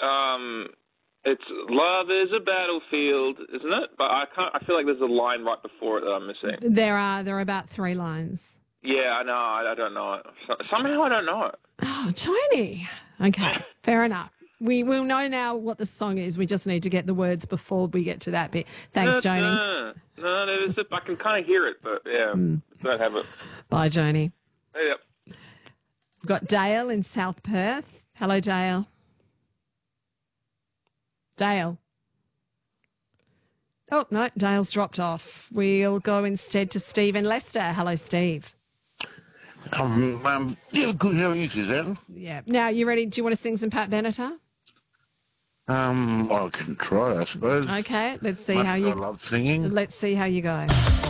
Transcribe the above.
It's love is a battlefield, isn't it? But I feel like there's a line right before it that I'm missing. There are about 3 lines. Yeah, I know. I don't know it. Somehow I don't know it. Oh, Johnny. Okay, fair enough. We will know now what the song is. We just need to get the words before we get to that bit. Thanks, Joni. No, I can kind of hear it, but yeah, don't have it. Bye, Joni. Yep. We've got Dale in South Perth. Hello, Dale. Dale. Oh, no, Dale's dropped off. We'll go instead to Steve in Leicester. Hello, Steve. Yeah, good. How are you, Suzanne? Yeah. Now, you ready? Do you want to sing some Pat Benatar? I can try, I suppose. Okay, let's see Much how as you. I love singing. Let's see how you go.